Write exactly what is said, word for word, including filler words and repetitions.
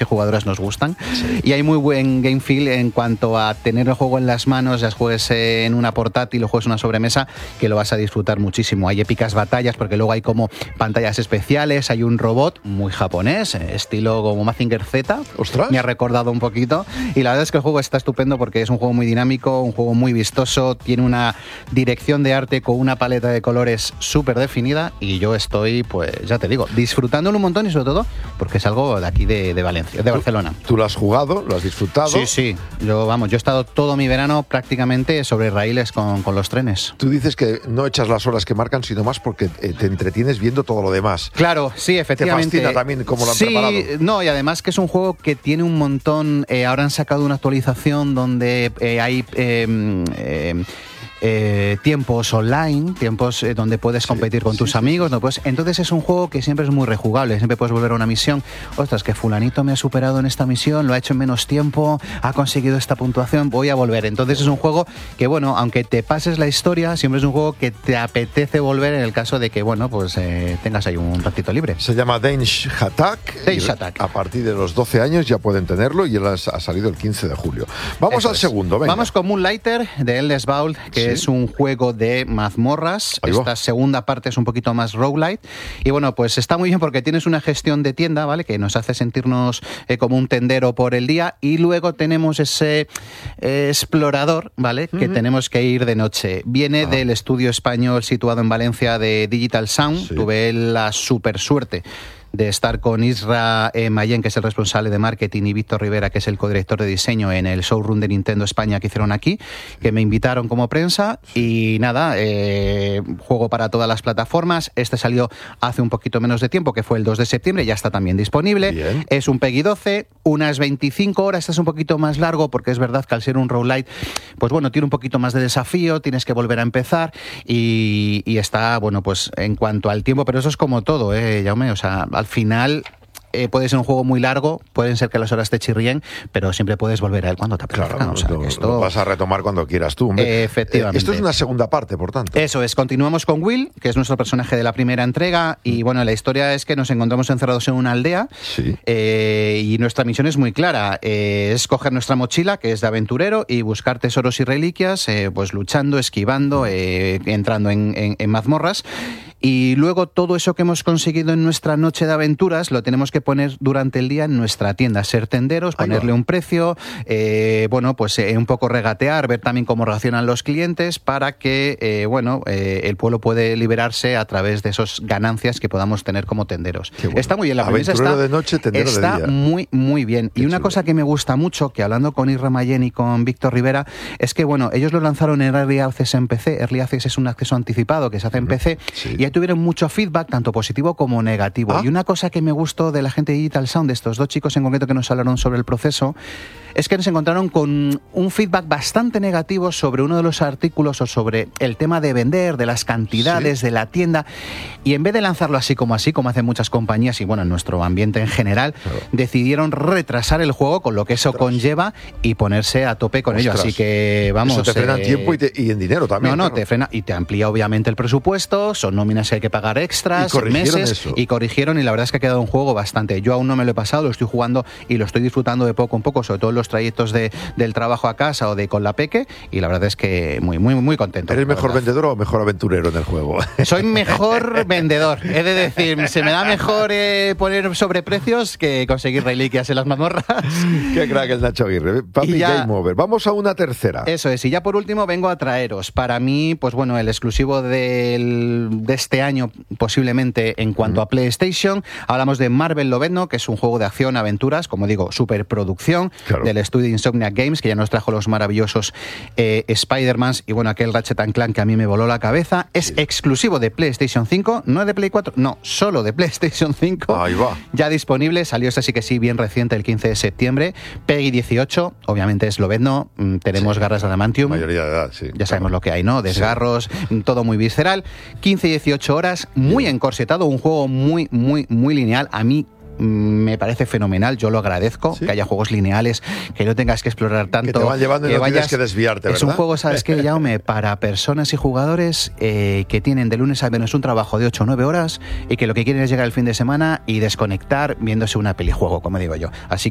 y jugadoras nos gustan. Sí. Y hay muy buen game feel en cuanto a tener el juego en las manos, ya juegues en una portátil o juegues en una sobremesa, que lo vas a disfrutar muchísimo. Hay épicas batallas porque luego hay como pantallas especiales, hay un robot muy japonés, estilo como Mazinger Z. ¡Ostras! Me ha recordado un poquito. Y la verdad es que el juego está estupendo porque es un juego muy dinámico, un juego muy vistoso, tiene una dirección de arte con una paleta de colores súper definida y yo estoy, pues ya te digo, disfrutándolo un montón y sobre todo porque es algo de aquí de, de Valencia, de Barcelona. ¿Tú lo has jugado? ¿Lo has disfrutado? Sí, sí. Yo, vamos, yo he estado todo mi verano prácticamente sobre raíles con, con los trenes. Tú dices que no echas las horas que marcan, sino más porque te entretienes viendo todo lo demás. Claro, sí, efectivamente. Te fascina también cómo lo han sí, preparado. No, y además que es un juego que tiene un montón. Eh, ahora han sacado una actualización donde eh, hay eh, eh, eh, tiempos online, tiempos eh, donde puedes competir sí, con sí, tus sí, amigos. Sí. ¿no? Pues, entonces es un juego que siempre es muy rejugable. Siempre puedes volver a una misión. Ostras, que fulanito me ha superado en esta misión, lo ha hecho en menos tiempo, ha conseguido esta puntuación, voy a volver. Entonces es un juego que, bueno, aunque te pases la historia, siempre es un juego que te apetece volver en el caso de que, bueno, pues eh, tengas ahí un ratito libre. Se llama Danish Attack. Danish Attack. A partir de los doce años ya pueden tenerlo y él ha salido el quince de julio. Vamos Eso al es. segundo, venga. Vamos con Moonlighter de Endless Vault, que ¿Sí? es un juego de mazmorras. Ahí Esta va. segunda parte es un poquito más roguelite. Y bueno, pues está muy bien porque tienes una gestión de tienda, ¿vale? Que nos hace sentirnos eh, como un tendero por el día. Y luego tenemos ese eh, explorador, ¿vale? Uh-huh. Que tenemos que ir de noche. Viene ah. del estudio español situado en Valencia de Digital Sound. Sí. Tuve la super suerte de estar con Isra eh, Mayen, que es el responsable de marketing, y Víctor Rivera, que es el codirector de diseño en el showroom de Nintendo España que hicieron aquí, que me invitaron como prensa y nada, eh, juego para todas las plataformas. Este salió hace un poquito menos de tiempo, que fue el dos de septiembre, ya está también disponible. Bien. Es un PEGI doce, unas veinticinco horas, este es un poquito más largo porque es verdad que al ser un roguelite, pues bueno, tiene un poquito más de desafío, tienes que volver a empezar y, y está, bueno, pues en cuanto al tiempo, pero eso es como todo, eh, Jaume, o sea, al final eh, puede ser un juego muy largo, pueden ser que las horas te chirríen, pero siempre puedes volver a él cuando te apetezca. Claro, o sea, lo, esto... lo vas a retomar cuando quieras tú. Eh, efectivamente. Eh, esto es una segunda parte, por tanto. Eso es, continuamos con Will, que es nuestro personaje de la primera entrega, y bueno, la historia es que nos encontramos encerrados en una aldea, sí. eh, y nuestra misión es muy clara, eh, es coger nuestra mochila, que es de aventurero, y buscar tesoros y reliquias, eh, pues luchando, esquivando, eh, entrando en, en, en mazmorras. Y luego todo eso que hemos conseguido en nuestra noche de aventuras lo tenemos que poner durante el día en nuestra tienda, ser tenderos, ponerle un precio, eh, bueno, pues eh, un poco regatear, ver también cómo reaccionan los clientes para que, eh, bueno, eh, el pueblo puede liberarse a través de esas ganancias que podamos tener como tenderos. Bueno. Está muy bien, la premisa está, de noche, tendero está de día. muy, muy bien. Qué y una chulo. cosa que me gusta mucho, que hablando con Isra Mayen y con Víctor Rivera, es que, bueno, ellos lo lanzaron en Early Access en P C. Early Access es un acceso anticipado que se hace en P C, sí. y tuvieron mucho feedback, tanto positivo como negativo. Ah. Y una cosa que me gustó de la gente de Digital Sound, de estos dos chicos en concreto que nos hablaron sobre el proceso, es que nos encontraron con un feedback bastante negativo sobre uno de los artículos o sobre el tema de vender, de las cantidades, sí. de la tienda, y en vez de lanzarlo así como así, como hacen muchas compañías y bueno, en nuestro ambiente en general, claro. decidieron retrasar el juego con lo que eso Ostras. conlleva y ponerse a tope con Ostras. ello. Así que vamos... Eso te frena en eh... tiempo y, te, y en dinero también. No, no, claro. te frena y te amplía obviamente el presupuesto, son nóminas que hay que pagar extras, y meses, eso. y corrigieron y la verdad es que ha quedado un juego bastante. Yo aún no me lo he pasado, lo estoy jugando y lo estoy disfrutando de poco en poco, sobre todo en los trayectos de, del trabajo a casa o de con la peque, y la verdad es que muy, muy, muy contento. ¿Eres mejor vendedor o mejor aventurero en el juego? Soy mejor vendedor, he de decir, se me da mejor eh, poner sobreprecios que conseguir reliquias en las mazmorras. Qué crack el Nacho Aguirre. Papi ya, Game Over. Vamos a una tercera. Eso es, y ya por último vengo a traeros, para mí, pues bueno, el exclusivo del, de este año, posiblemente en cuanto mm. a PlayStation, hablamos de Marvel Lobezno, que es un juego de acción, aventuras, como digo, superproducción, claro. del estudio Insomniac Games, que ya nos trajo los maravillosos eh, Spider-Man y bueno, aquel Ratchet and Clank que a mí me voló la cabeza. Es sí. exclusivo de PlayStation cinco, no de Play cuatro, no, solo de PlayStation cinco. Ahí va. Ya disponible, salió este sí que sí, bien reciente, el quince de septiembre. PEGI dieciocho, obviamente es Lobezno, tenemos sí. garras de adamantium. Mayoría de edad, sí. Ya sabemos claro. lo que hay, ¿no? Desgarros, sí. todo muy visceral. quince y dieciocho horas, muy bien. encorsetado, un juego muy, muy, muy lineal. A mí me parece fenomenal, yo lo agradezco, ¿sí? que haya juegos lineales, que no tengas que explorar tanto, que te van llevando y que no vayas, tienes que desviarte, ¿verdad? Es un juego, ¿sabes qué, Jaume? Para personas y jugadores eh, que tienen de lunes a viernes un trabajo de ocho o nueve horas y que lo que quieren es llegar el fin de semana y desconectar viéndose una pelijuego, como digo yo. Así